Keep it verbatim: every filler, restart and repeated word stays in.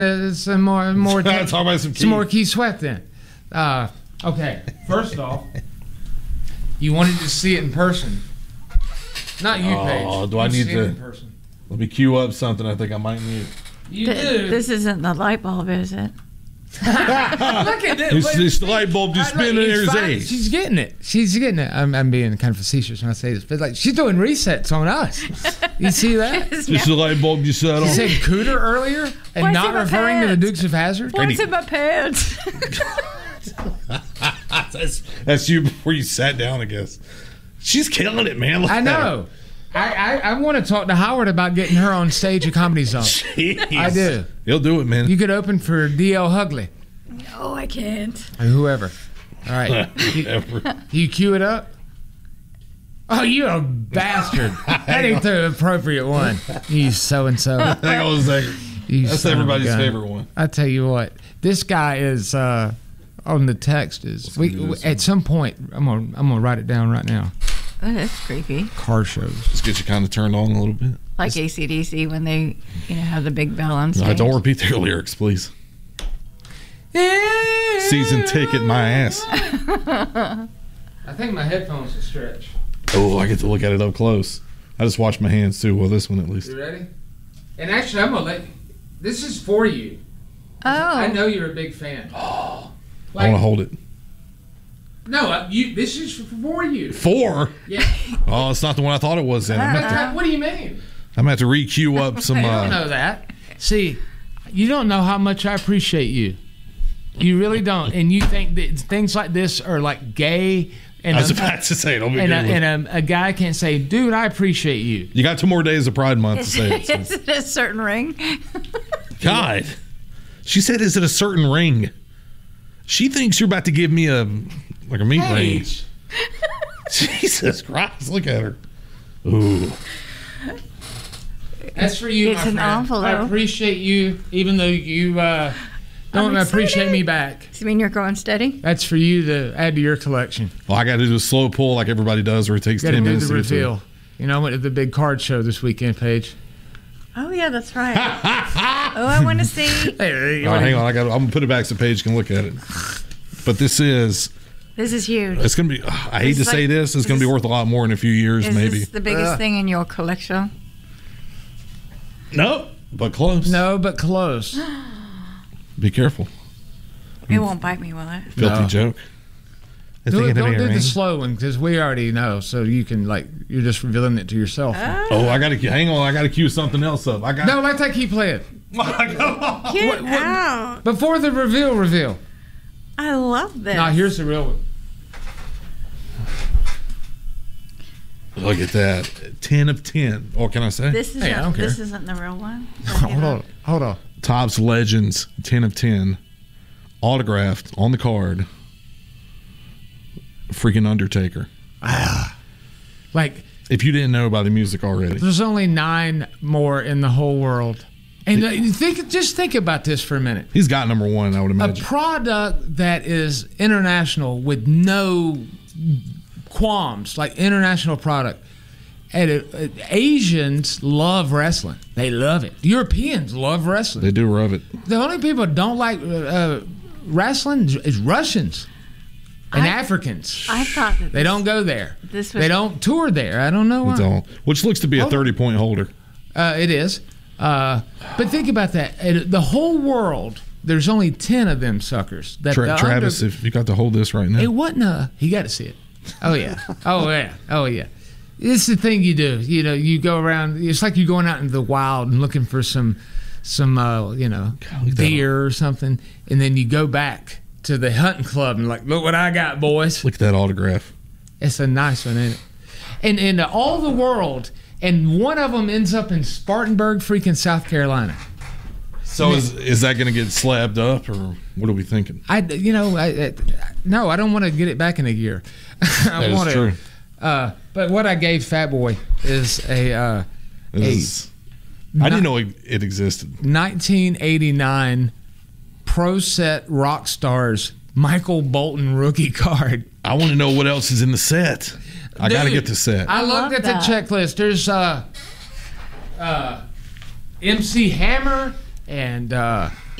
uh, some more, more, Talk about some, some more Keith Sweat then. Uh, okay, first off, you wanted to see it in person. Not you, Paige. Oh, do you I need see to? It in person. Let me cue up something I think I might need. You Th- do. This isn't the light bulb, is it? Look at this. It's, it's the light bulb just I- look, spinning it's there. fine. She's getting it. She's getting it. I'm, I'm being kind of facetious when I say this, but like she's doing resets on us. You see that? Just the light bulb you set She on. said cooter earlier and What's not in my referring to the pants? Dukes of Hazzard. What's in my pants? that's, that's you before you sat down, I guess. She's killing it, man. Look I at know. I, I, I want to talk to Howard about getting her on stage at Comedy Zone. Jeez. I do. He'll do it, man. You could open for D L Hugley No, I can't. or whoever. All right. you, Ever. you cue it up? Oh, you a bastard. That ain't the appropriate one. You so-and-so. Hang on a second. You That's son of a everybody's gun. favorite one. I tell you what, this guy is uh, on the text is. We, do this at some point, I'm gonna I'm gonna write it down right now. Oh, that's creepy. Car shows. Just get you kind of turned on a little bit. Like A C D C when they, you know, have the big bell on stage. No, don't repeat their lyrics, please. Season ticket, my ass. I think my headphones will stretch. Oh, I get to look at it up close. I just washed my hands too. Well, this one at least. You ready? And actually, I'm gonna let. This is for you. Oh. I know you're a big fan. I Like, want to hold it. no, uh, you. This is for you. Four. Yeah. Oh, it's not the one I thought it was. Then I'm What, gonna have to, what do you mean? I'm gonna have to re-queue up some. Hey, I Uh, don't know that. See, you don't know how much I appreciate you. You really don't, and you think that things like this are like gay. And I was a, about to say, don't be and, a, good with- and a, a guy can't say, "Dude, I appreciate you." You got two more days of Pride Month to Is, say it. so. is it a certain ring? God, she said, "Is it a certain ring?" She thinks you're about to give me a like a meat ring. Paige. Jesus Christ! Look at her. Ooh. That's for you, It's my an friend. envelope. I appreciate you, even though you uh, don't I'm appreciate excited. me back. Does it mean you're going steady? That's for you to add to your collection. Well, I got to do a slow pull like everybody does, where it takes Got to ten do minutes the to get to it. reveal. You know, I went to the big card show this weekend, Paige. Oh, yeah, that's right. Oh, I want to see. Hey, All right, hang on. I got. I'm gonna put it back so Paige can look at it. But this is. This is huge. It's gonna be. I hate This to is say like- this. It's is gonna be this- worth a lot more in a few years, Is maybe. this the biggest Ugh. thing in your collection? Nope. But close. No, but close. Be careful. It won't bite me, will it? Filthy No. joke. I Do, think it don't had a do ring. the slow one because we already know. So you can like you're just revealing it to yourself. Oh, I gotta hang on. I gotta cue something else up. I got. No, let that keep playing. Get What- what- out. Before the reveal, reveal. I love this. Now here's the real one. Look at that. Ten of ten. Or can I say? This isn't, Hey, I don't care. this isn't the real one. Hold on, hold on. Topps Legends. Ten of ten. Autographed on the card. Freaking Undertaker. Like If you didn't know by the music already. there's only nine more in the whole world. And uh, you think, just think about this for a minute. He's got number one, I would A imagine. product that is international with no qualms, like international product. And uh, uh, Asians love wrestling. They love it. Europeans love wrestling. They do love it. The only people that don't like uh, uh, wrestling is- is Russians and I- Africans. I thought that They don't go there. This was They don't tour there. I don't know why. It's all, which looks to be a Hold on. thirty-point holder. Uh, it is. Uh, but think about that. It- the whole world, there's only ten of them suckers. That Tra- the Travis, under- if you got to hold this right now. it wasn't a. You got to see it. Oh yeah. Oh yeah. Oh yeah. It's the thing you do. You know, you go around. It's like you're going out into the wild and looking for some, some, uh, you know, look at that. deer or something, and then you go back to the hunting club and like, look what I got, boys. Look at that autograph. It's a nice one, isn't it? And and uh, all the world, and one of them ends up in Spartanburg, freaking South Carolina. So is is that going to get slabbed up, or what are we thinking? I, you know, I, I no, I don't want to get it back in a year. I That is want to. true. Uh, but what I gave Fat Boy is a uh, This is- I didn't know it, it existed. nineteen eighty-nine Pro Set Rock Stars Michael Bolton rookie card. I want to know what else is in the set. I got to Dude, get the set. I love looked at that. the checklist. There's uh, uh, M C Hammer and uh,